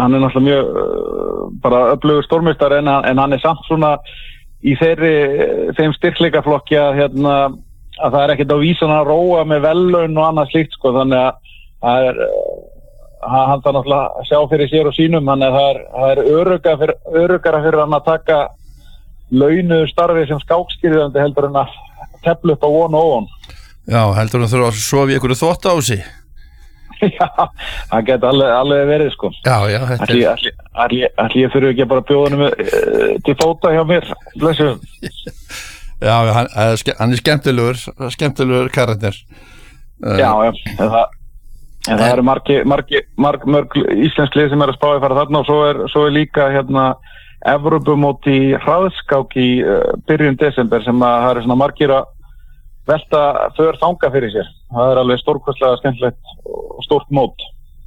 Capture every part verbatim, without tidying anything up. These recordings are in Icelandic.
hann er náttúrulega mjög uh, bara öflugur stórmeistari en, en hann er samt svona í þeirri, þeim styrkleikaflokki að, hérna, að það er ekkert á vísan að róa með vellaun og annað slíkt sko, þannig að það er, hann þarf náttúrulega að sjá fyrir sér og sínum, þannig að það er, það er öruggara fyrir, öruggara fyrir hann að taka launuðu starfi sem skákstýrandi heldur en að tefla upp á von og von. Já, heldur hann þurfa að sofa í einhverju þvott á sig? Já, það geti alveg, alveg verið sko. Já, já, þetta er... Allir, allir, allir ég fyrir ekki bara að bjóða hann til fóta hjá mér, blessu. Já, hann, hann er skemmtilegur, skemmtilegur karakter. Já, já, en það, en það eru margi, margi, marg, mörg íslensk lið sem er að spáði fara þarna og svo er, svo er líka hérna Evrópumót í hraðskák í uh, byrjun desember sem að það eru svona margir að velta för þanga fyrir sér. Það er alveg stórkostlega skemmtilegt og stórt mót.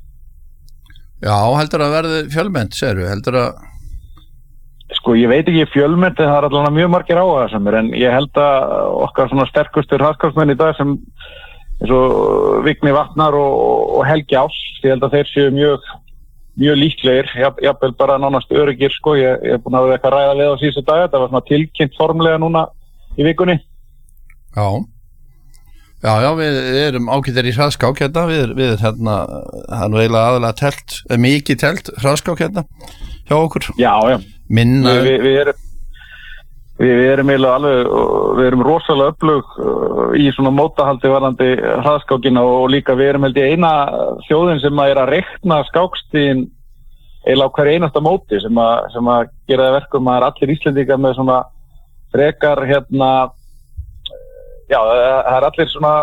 Já, heldur að verði fjölmennt, segirðu, heldur að... Sko, ég veit ekki fjölmennt, en það er allavega mjög margir áhugasamir, en ég held að okkar svona sterkustur hraðskáksmenn í dag sem eins og Vigni Vatnar og, og Helgi Ás, ég held að þeir séu mjög, mjög líklegir, jafnvel bara nánast öryggir, sko, ég, ég er búin að vera eitthvað ræða við á síðustu daga, þetta var svona tilkynnt formlega núna í vikunni. Já, já, já, við erum ágættir í hraðskák hérna, við, við hérna, það er nú eiginlega aðalega telt, mikið telt hraðskák hérna hjá okkur. Já, já, minna. Við, við, við erum, við, við erum eiginlega alveg, við erum rosalega öflug í svona mótahaldi varðandi hraðskákina og líka við erum held í eina þjóðin sem að er að reikna skákstíðin eiginlega á hverju einasta móti sem að, sem að gera það verkum að er allir Íslendingar með svona frekar hérna. Já, það er allir svona,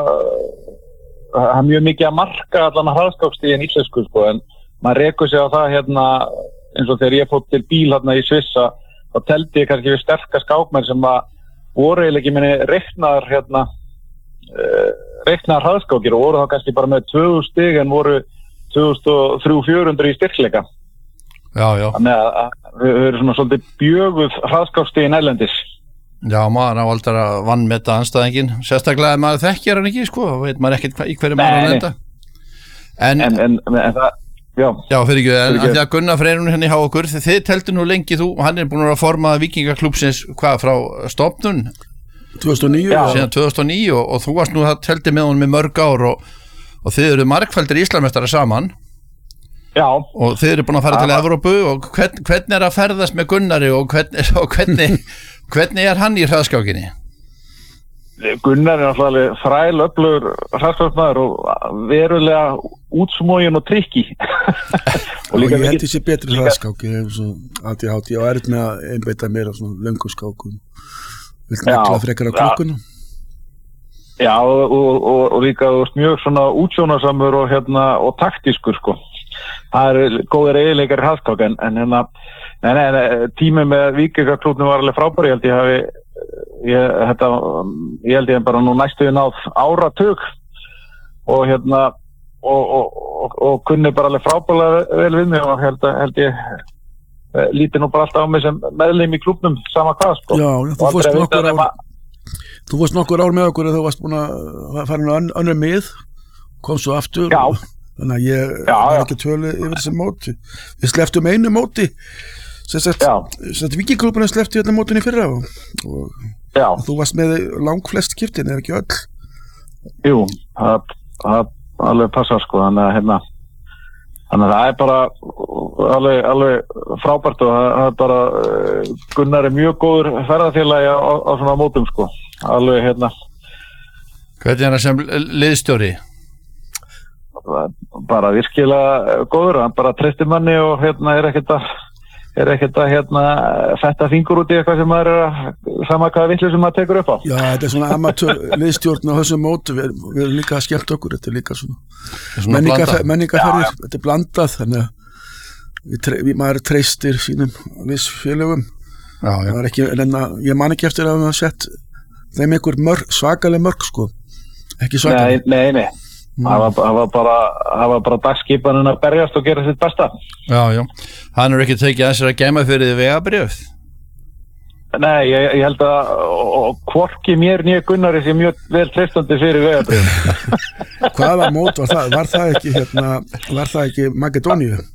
það er mjög mikið að marka allan að hraðskákstíðin íslensku sko, en maður rekur sig á það hérna, eins og þegar ég fótt til bíl hérna í Svissa, þá teldi ég kannski við sterka skákmenn sem að voru eiginlega ekki minni reiknaðar hérna, uh, reiknaðar hraðskákir og voru þá kannski bara með tvö þúsund stig en voru tvö þúsund þrjú til fjögur hundruð í styrkleika. Já, já. Þannig að við, við erum svona svolítið bjöguð hraðskákstíðin erlendis. Já, maður á aldrei að vannmeta anstæðingin, sérstaklega ef maður þekkir hann ekki, sko, veit maður ekkert í hverju maður að lenda. En, en, en, en það, já. Já, fyrir ekki, en að því að Gunnar Freyrún henni hjá okkur, þið teltu nú lengi þú, hann er búin að forma Víkingaklúbbsins, hvað, frá stofnun? tvö þúsund og níu. Já. Síðan tvö þúsund og níu og, og þú varst nú að telti með honum í mörg ár og, og þið eru margfaldir Íslandsmeistarar saman. Já. Og þið eru búin að fara til Evrópu og hvern, hvernig er að ferðast með Gunnari og hvernig, og hvernig Hvernig er hann í hraðskákinni? Gunnar er náttúrulega fræl öflugur hraðskáksmaður og verulega útsmógin og trikki. og líka ég held þessi betri hraðskáki átt ég átt ég á erfitt með að einbeita meira svona löngu skákum. Vilt nekla frekar á klukkuna? Já, og, og, og, og líka mjög svona útsjónarsamur og, hérna, og taktískur sko. Það er góðir eiginleikar í hraðskák en, en hérna Nei, nei, nei, tími með Víkingaklúbbnum var alveg frábær, ég held ég hafi, ég, þetta, ég held ég bara nú næstu við náð áratug og hérna, og, og, og, og kunni bara alveg frábærlega vel við mig og held, held ég, líti nú bara alltaf á mig sem meðlim í klúbbnum, sama hvað, sko. Já, já þú fórst nokkur ár, þú fórst nokkur ár með okkur og þú varst búin að fara inn á önnur mið, kom svo aftur. Já. Þannig að ég já, var já. ekki tölu yfir þessi móti. Við sleftum einu móti. Sem sagt, sagt Víkingaklúbburinn sleppti þetta mótin í fyrra og, og, og þú varst með langflest skiptin, er ekki öll? Jú, það, það alveg passar sko, þannig að hérna, þannig að það er bara alveg, alveg frábært og það er bara, Gunnar er mjög góður ferðarfélagi á, á svona mótum sko, alveg hérna. Hvernig er það sem liðstjóri? Bara virkilega góður, hann bara treystir manni og hérna er ekkert að er ekkert að hérna fetta fingur út í eitthvað sem maður er að sama hvaða vitlu sem maður tekur upp á. Já, þetta er svona amatör liðstjórn á þessum móti, við, við erum líka að skemmt okkur, þetta er líka svona, svona menningaferðir, menningaferðir, þetta er blandað, þannig að við, við, maður treystir sínum liðsfélögum. Já, já. Það er ekki, en ég man ekki eftir að við hafa sett þeim einhver mörg, svakaleg mörg, sko, ekki svakaleg. Nei, nei, nei. Það var, það var bara, það var bara dagskipanin að berjast og gera sitt besta. Já, já. Hann er ekki tekið að sér að gema fyrir því vegabréf? Nei, ég, ég held að og hvorki mér nýja Gunnari sem mjög vel treystandi fyrir vegabréf. Hvaða mót var það? Var það ekki, hérna, var það ekki Makedóníu?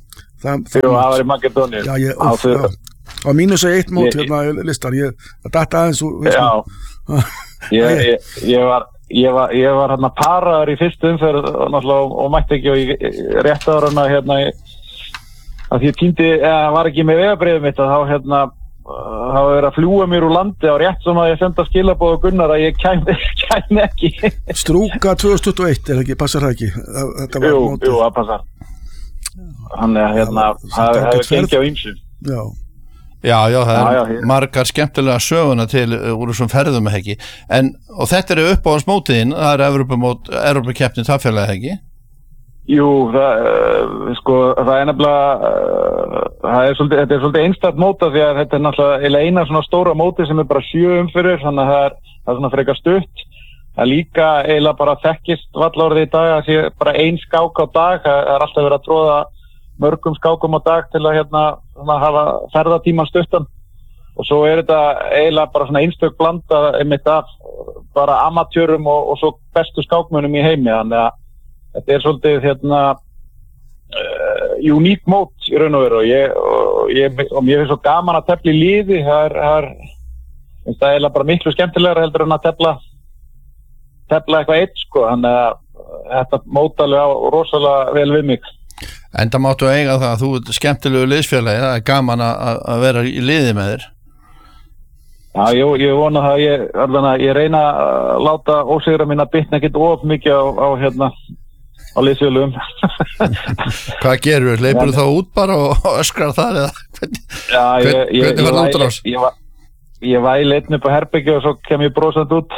það, það, það var í Makedóníu. Já, ég, óf, já. Á mínus að eitt mót hérna listar, ég, það datt aðeins úr, já, ég, ég, ég var, ég var, ég var hérna paraður í fyrstu umferð náttúrulega og, og mætti ekki og ég rétt ára hana hérna, að ég týndi, eða var ekki með vegabréfið mitt að þá hérna, þá var verið að fljúga mér úr landi og rétt sem að ég senda skilaboð og Gunnar að ég kæmi, kæmi ekki. Strúka tvö þúsund tuttugu og eitt, er ekki, passar það ekki? Þetta var jú, mótið. jú, það passar. Þannig að hérna, það hefur gengið á ýmsu. Já. Já, já, það er já, já, margar skemmtilega söguna til úr þessum ferðum ekki. En, og þetta er upp á hans mótiðin, það er Evrópumót, Evrópukeppni tafélag ekki? Jú, það, uh, sko, það er nefnilega, uh, það er svolítið, þetta er svolítið einstakt móta því að þetta er náttúrulega eina svona stóra móti sem er bara sjö umfyrir, þannig að það er, það er svona frekar stutt. Það er líka eiginlega bara þekkist vallárið í dag að sé bara ein skák á dag, það er alltaf verið að tróða mörgum skákum á dag til að hérna hafa ferðatíman stuttan og svo er þetta eiginlega bara svona einstök blanda einmitt af bara amatjörum og, og svo bestu skákmönnum í heimi, þannig að þetta er svolítið hérna uh, uník mót í raun og veru og ég og ég og mér finnst svo gaman að tefla í liði, það er það er það er eiginlega bara miklu skemmtilegra heldur en að tefla tefla eitthvað eitt sko, þannig að þetta mótalega á rosalega vel við mig. Enda máttu eiga það að þú ert skemmtilegu liðsfélagi, það er gaman að, að vera í liði með þér. Já, jú, ég vona það, ég, alveg, ég reyna að láta ósigra mín að bitna ekkert of mikið á, á hérna, á liðsfélagum. Hvað gerur þú? Leipur þú þá út bara og öskrar þar eða? Hvernig, Já, ég, ég, hvernig var það útrás? Ég, ég, ég, ég væli einn upp á herbergi og svo kem ég brosandi út.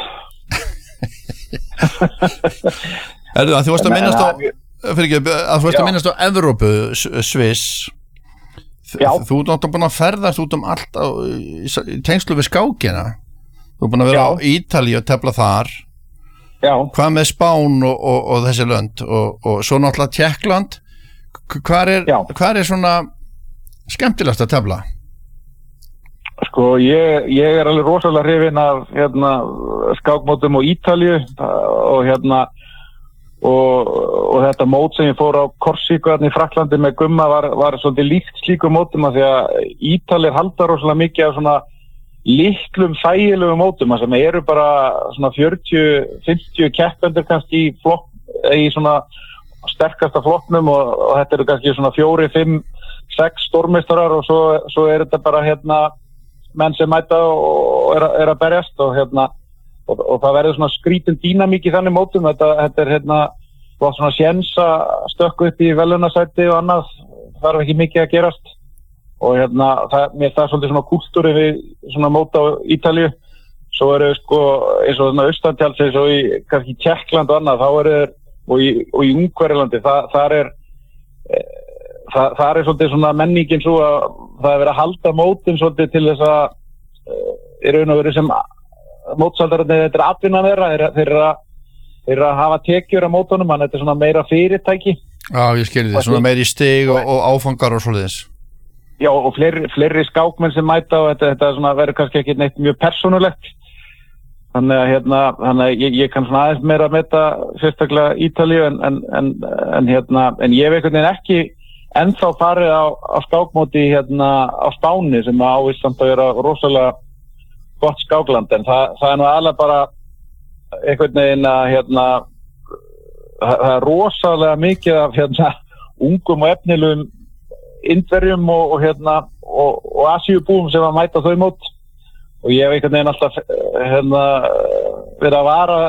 Er það, þú varst að minnast á... Fyrir ekki, að þú veist að minnast á Evrópu, Sviss. Já. Þú ert náttúrulega búin að ferðast út um allt á, í, í tengslu við skákina. Þú ert búin að vera Já. á Ítalíu og tefla þar. Já. Hvað með Spán og, og, og þessi lönd og, og svo náttúrulega Tékkland. Hvar er, hvar er svona skemmtilegast að tefla? Sko, ég, ég er alveg rosalega hrifinn af hérna, skákmótum á Ítalíu og hérna Og, og þetta mót sem ég fór á Korsíku í Frakklandi með Gumma var, var svolítið líkt slíku mótum að því að Ítalir halda rosalega mikið af svona litlum þægilegum mótum sem eru bara svona fjörutíu til fimmtíu keppendur kannski í, flokk, í svona sterkasta flokknum og, og þetta eru kannski svona fjóri, fimm, sex stórmeistarar og svo, svo er þetta bara hérna menn sem mæta og er, er að berjast og hérna Og, og það verður svona skrítin dýnamík í þannig mótum, þetta, þetta er hérna svona séns að stökku upp í velunasæti og annað, það þarf ekki mikið að gerast og hérna það, mér það er svolítið svona kúltúri við svona móta á Ítalíu, svo eru sko eins og svona austantjálsins og í kannski Tékkland og annað, þá eru og í, og í Ungverjalandi, það, þar er e, það, það er svolítið svona menningin svo að það er verið að halda mótin svolítið til þess að e, í raun og veru sem mótsaldararnir, þetta er atvinna þeirra þeir, þeir, þeir að hafa tekjur á mótunum, en þetta er svona meira fyrirtæki. Já, ég skilji því, svona meiri stig og, og áfangar og svoleiðis. Já, og fleiri, fleiri skákmenn sem mæta og þetta, þetta svona verður kannski ekki neitt mjög persónulegt. Þannig að hérna, þannig að ég, ég kann svona aðeins meira að meta sérstaklega Ítalíu en, en, en, en hérna, en ég hef einhvern veginn ekki ennþá farið á, á skákmóti hérna á Spáni sem á Ísland að vera rosalega gott skákland, en það, það er nú alveg bara einhvern veginn að hérna, það er rosalega mikið af hérna ungum og efnilegum Indverjum og, og hérna og, og Asíubúum sem að mæta þau mót og ég hef einhvern veginn alltaf hérna verið að vara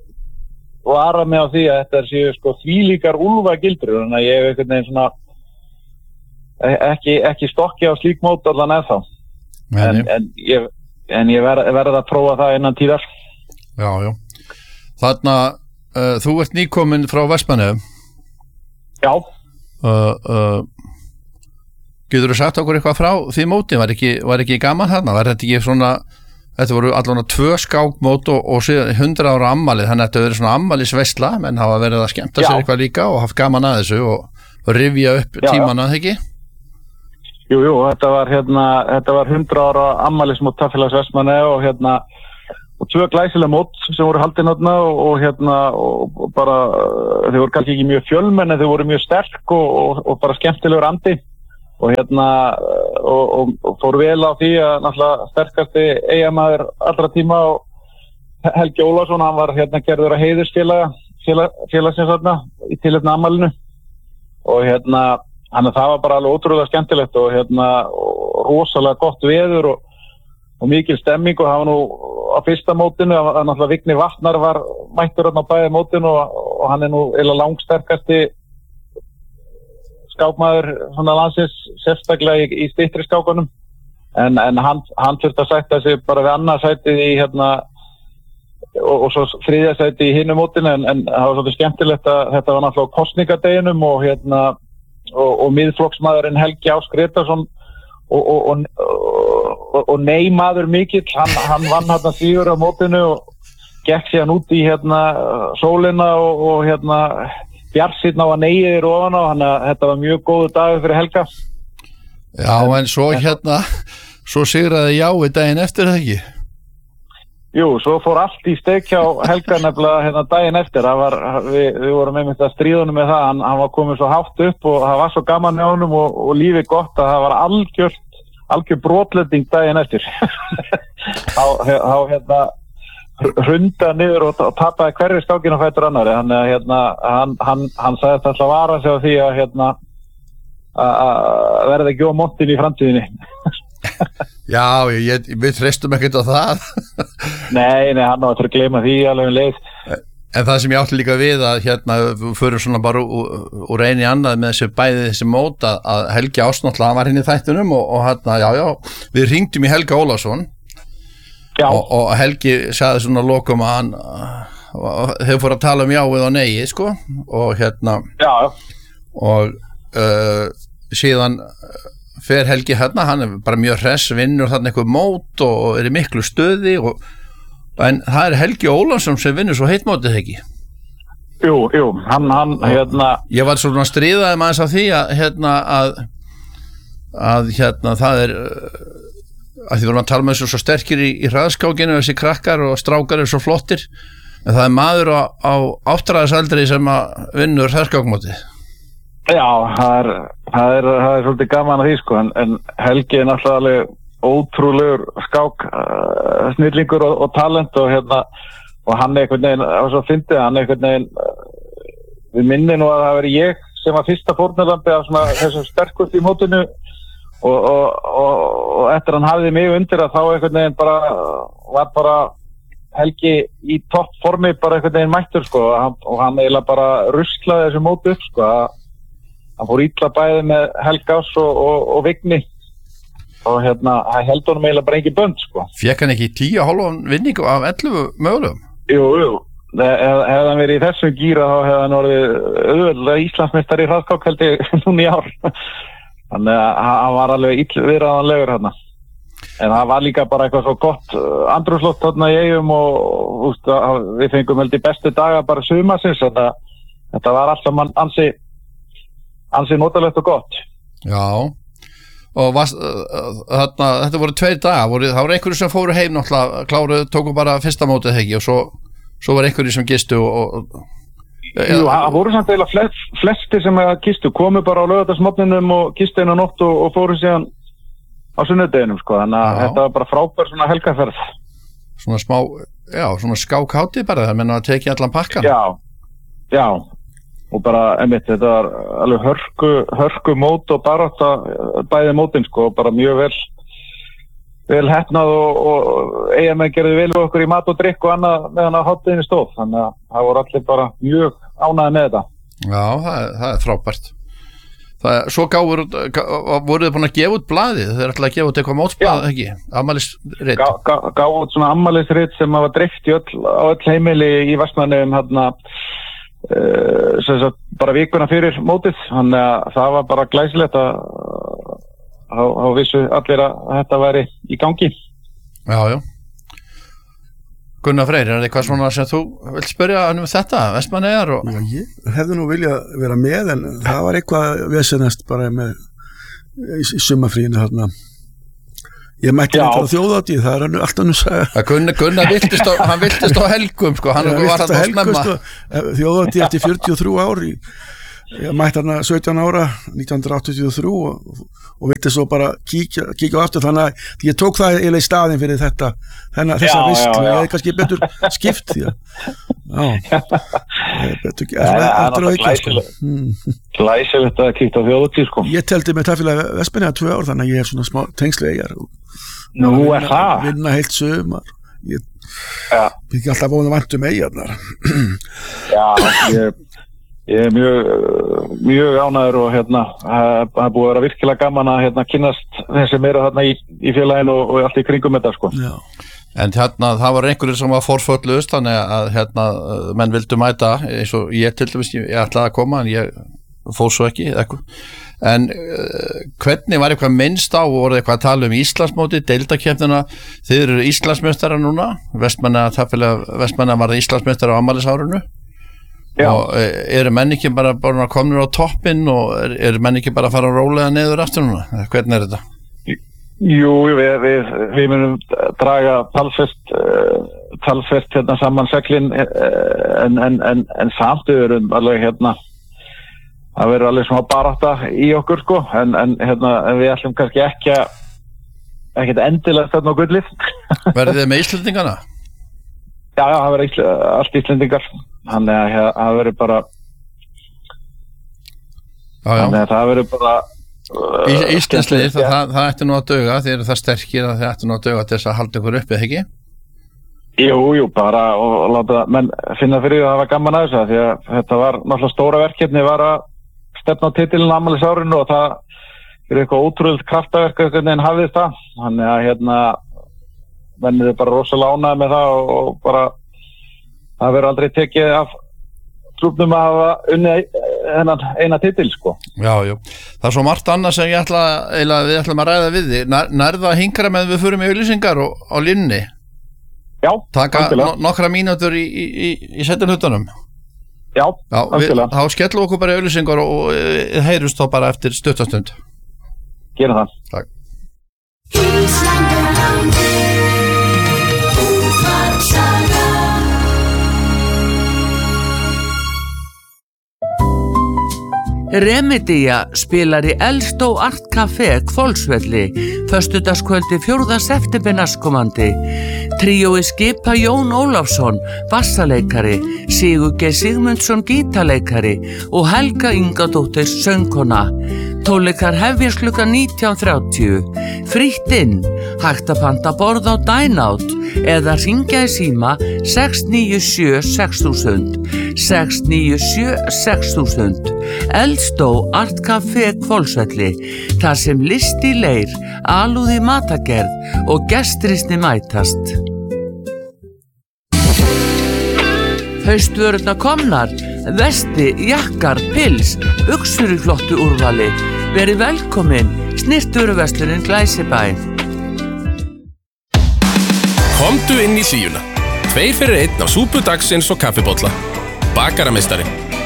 vara mig á því að þetta er séu sko þvílíkar úlfagildrur, þannig að ég hef einhvern veginn svona ekki, ekki stokki á slík mót allan eða þá en, en ég En ég verð, verð að prófa það innan tíðar. Já, já. Þarna, uh, þú ert nýkominn frá Vestmannaeyjum. Já. Uh, uh, getur þú sagt okkur eitthvað frá því móti? Var ekki, var ekki gaman þarna? Var þetta ekki svona, þetta voru allavega tvö skákmót og, og síðan hundrað ára ammalið, þannig að þetta verið svona ammalisveisla, menn hafa verið að skemmta sér eitthvað líka og haft gaman að þessu og, og rifja upp já, tímana, það ekki? Jú, jú, þetta var hérna, þetta var hundrað ára ammælismót Tafélags Vestmannaeyja og hérna og tvö glæsilega mót sem voru haldin þarna og, og hérna og, og bara þau voru kannski ekki mjög fjölmenn en þau voru mjög sterk og, og, og bara skemmtilegur andi og hérna og, og, og fór vel á því að náttúrulega sterkasti eigamaður allra tíma og Helgi Ólafsson, hann var hérna gerður að heiðursfélaga félag, félagsins þarna í tilefni afmælinu og hérna hann það var bara alveg ótrúlega skemmtilegt og hérna og rosalega gott veður og, og mikil stemming og það var nú á fyrsta mótinu að, að náttúrulega Vigni Vatnar var mættur þarna á bæði mótinu og, og hann er nú eða langsterkasti skákmaður svona landsins sérstaklega í, í styttri skákunum en, en hann, hann þurfti að sætta sig bara við annað sætið í hérna og, og svo þriðja sætið í hinum mótinu en, en það var svolítið skemmtilegt að þetta var náttúrulega á kosningadeginum og hérna og, og miðflokksmaðurinn Helgi Ás Gretarsson og, og, og, og, og neymaður mikill hann, hann vann hérna sigur á mótinu og gekk síðan út í hérna sólina og, og hérna bjarsinn á að neyðir ofan á hann að þetta var mjög góðu dagur fyrir Helga. Já en svo hérna svo sigraði já í daginn eftir það ekki? Jú, svo fór allt í steik hjá Helga nefnilega hérna daginn eftir það var, við, við vorum einmitt að stríðunum með það hann, hann var komið svo hátt upp og það var svo gaman hjá honum og, og lífið gott að það var algjört algjör brotlending daginn eftir þá, þá hérna hrunda niður og, og tapaði hverri skákinu á fætur annari hann, hérna, hann, hann, hann sagði þetta alltaf vara sig á því að hérna, verði ekki á montin í framtíðinni Já, ég, við treystum ekkert á það Nei, nei, hann á að gleyma því alveg um leið En það sem ég átti líka við að hérna fyrir svona bara úr einu í annað með þessi bæði þessi mót að, að Helgi Ásnáttlega var hinn í þættunum og, og hérna, já, já, við hringdum í Helga Ólafsson Og, og Helgi sagði svona lokum að hann hefur fór að tala um jáið og neið sko og hérna já. og uh, síðan fer Helgi hérna, hann er bara mjög hress vinnur þarna eitthvað mót og er í miklu stöði og, en það er Helgi Ólafsson sem vinnur svo heitmótið ekki Jú, jú, hann, hann hérna Ég var svona stríðaði maður á því að hérna að að hérna það er að því vorum að tala með þessu svo sterkir í, í hraðskákinu þessi krakkar og strákar er svo flottir en það er maður á, á áttræðisaldri sem að vinnur hraðskákmóti Já, það er, það er, það er svolítið gaman að því sko en, en Helgi er náttúrulega ótrúlegur skák uh, snillingur og, og talent og hérna og hann er einhvern veginn, það var svo fyndið hann er einhvern veginn uh, við minni nú að það veri ég sem var fyrsta fórnarlambi af svona þessum sterkust í mótinu Og, og, og, og eftir hann hafði mig undir að þá einhvern veginn bara var bara Helgi í toppformi bara einhvern veginn mættur sko og hann, og hann eiginlega bara ruslaði þessu móti upp sko hann fór illa bæði með Helgás og, og, og Vigni og hérna hann held honum eiginlega bara ekki bönd sko Fékk hann ekki tíu og hálfan vinningu af ellefu mögulegum? Jú, jú Hef, hefði hann verið í þessum gíra þá hefði hann orðið auðvitað Íslandsmeistari í hraðskák held ég núna í ár Þannig að hann var alveg ill viðræðanlegur hérna. En það var líka bara eitthvað svo gott andrúmsloft þarna í Eyjum og, og úst, við fengum held í bestu daga bara sumarsins þannig að þetta var allt saman ansi, ansi notalegt og gott. Já, og var, þarna, þetta voru tveir daga, voru, það voru einhverju sem fóru heim náttúrulega, kláruðu, tóku bara fyrsta mótið hegi og svo, svo var einhverju sem gistu og... og Jú, það voru samt eiginlega flest, flesti sem kistu, komu bara á laugardagsmorgninum og kistu einu nótt og, og fóru síðan á sunnudeginum sko, þannig að þetta var bara frábær svona helgarferð. Svona smá, já, svona skákhátti bara, það menna að teki allan pakkan. Já, já, og bara, einmitt, þetta var alveg hörku, hörku mót og barátta bæði mótin sko, bara mjög vel, vel heppnað og, og eigamenn gerði vel við okkur í mat og drikk og annað meðan á hátdeginni stóð, þannig að það voru allir bara mjög ánægði með þetta. Já, það er, það er frábært. Það er, svo gáður, gá, voruð þið búin að gefa út blaðið, þeir ætlaði að gefa út eitthvað mótsblað, ekki? Afmælisrit. Gá, gá, gáðu út svona afmælisrit sem var dreift í öll, á öll heimili í Vestmannaeyjum hérna, uh, sem sagt, bara vikuna fyrir mótið, þannig að það var bara glæsilegt að þá vissu allir að þetta væri í gangi. Já, já. Gunnar Freyr, er það eitthvað svona sem þú vilt spyrja um þetta, Vestmannaeyjar? Og... Já, ég hefði nú viljað vera með en það var eitthvað vesenast bara með í, í sumarfríinu þarna. Ég mætti ekki á þjóðhátíð, það er alltaf nú sagða. Gunnar, Gunnar viltist á, hann viltist á helgum, sko, hann ja, var hann á snemma. Sko, þjóðhátíð eftir fjörutíu og þrjú ár í ég mætti þarna sautján ára nítján hundruð áttatíu og þrjú og, og vildi svo bara kíkja, kíkja á aftur, þannig að ég tók það eiginlega í staðinn fyrir þetta þennan, þessa veistlu, ég hefði kannski betur skipt því að já, ég hefði betur ekki eftir að auka sko. Glæsilegt að kíkta á þjóðhátíð sko. Ég teldi með Tafélag Vestmannaeyja tvö ár, þannig að ég er svona smá tengslueyjar Nú er það vinna heilt sumar ég ja. Ekki alltaf búin að vænt um eyjarnar Já, ég Ég er mjög, mjög ánægður og hérna, það er búið að vera virkilega gaman að hérna kynnast þeir sem eru þarna í, í félaginu og, og allt í kringum þetta sko. Já. En hérna, það var einhverjir sem var forföllust, þannig að hérna, menn vildu mæta, eins og ég til dæmis, ég ætlaði að koma, en ég fór svo ekki, eitthvað. En uh, hvernig var eitthvað minnst á, voru eitthvað að tala um Íslandsmóti, deildakeppnina, þið eru Íslandsmeistara núna, Vestmannaeyja, Tafélag Vestmannaeyja var Íslandsmeistara á afmælisárinu. Já. Og eru menn ekki bara, bara komnir á toppinn og eru er menn ekki bara að fara að rólega niður aftur núna? Hvernig er þetta? Jú, við, við, við munum draga talfest, uh, talfest hérna saman seglin uh, en, en, en, en samt við erum alveg hérna það verður alveg svona barátta í okkur sko en, en hérna en við ætlum kannski ekki að ekkert endilega þarna á gullið. Verðið þið með Íslendingana? Já, já, það verður allt Íslendingar. Þannig að það verður bara já, já. Þannig að það verður bara uh, Íslandslið, það, það, það ætti nú að dauga þeir eru það sterkir að það ætti nú að dauga til þess að halda ykkur upp, eða ekki? Jú, jú, bara og, og láta menn finna fyrir að það var gaman að þessu því að þetta var náttúrulega stóra verkefni var að stefna á titilin afmælisárinu og það er eitthvað ótrúlega kraftaverk en hafið það, þannig að hérna mennið er bara rosalega ánægð með það og, og bara það verður aldrei tekið af klúbnum að hafa unnið þennan eina titil sko. Já, já. Það er svo margt annað sem ég ætla, eða við ætlum að ræða við þig. Nærðu að hingra með við förum í auglýsingar og, á línni? Já, taka no, nokkra mínútur í, í, í, í setjum hlutunum? Já, já við, þá skellum okkur bara í auglýsingar og, og, og heyrjumst þá bara eftir stuttastund. Gerum það. Takk. Remedia spilar í Elstó Art Café Hvolsvelli föstudagskvöldi fjórða september næstkomandi. Tríói skipa Jón Ólafsson, bassaleikari, Sigur G. Sigmundsson, gítarleikari og Helga Ingadóttir, söngkona. Tónleikar hefjast klukkan nítján þrjátíu. Frítt inn, hægt að panta borð á Dynout eða hringja í síma sex níu sjö sex þúsund, sex níu sjö sex þúsund. Elstó Art Café Hvolsvelli, þar sem listi leir, alúð í matagerð og gestrisni mætast. Haustvörurnar komnar, vesti, jakkar, pils, buxur í flottu úrvali. Verið velkomin, snirtvöruverslunin Glæsibæ. Komdu inn í hlýjuna. Tveir fyrir einn á súpu dagsins og kaffibolla. Bakarameistari.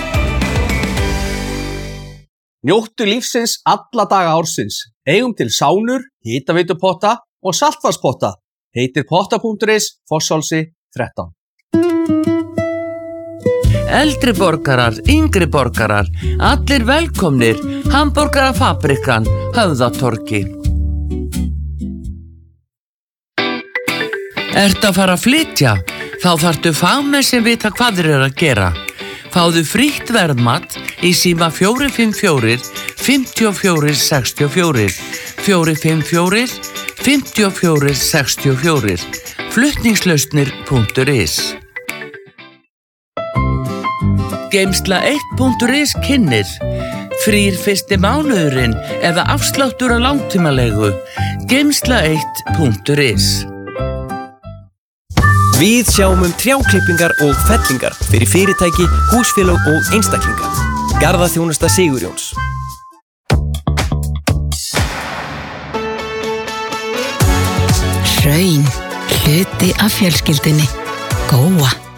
Njóttu lífsins alla daga ársins. Eigum til sánur, hitaveitupotta og saltvatnspotta. Heitir potta punktur is, Fosshálsi þrettán. Eldri borgarar, yngri borgarar, allir velkomnir, Hamborgarafabrikan, Höfðatorgi. Ertu að fara að flytja? Þá þarftu fagmenn sem vita hvað þeir eru að gera. Fáðu frítt verðmat í síma fjögur fimm fjögur, fimm fjögur sex fjögur, fjögur fimm fjögur, fimm fjögur sex fjögur, flutningslausnir punktur is. Geimsla eitt punktur is kynnir. Frýr fyrsti mánuðurinn eða afsláttur á langtímalegu. Geimsla eitt punktur is. Við sjáum um trjáklippingar og fellingar fyrir fyrirtæki, húsfélög og einstaklinga. Garðaþjónusta Sigurjóns. Hraun, hluti af fjölskyldunni. Góa.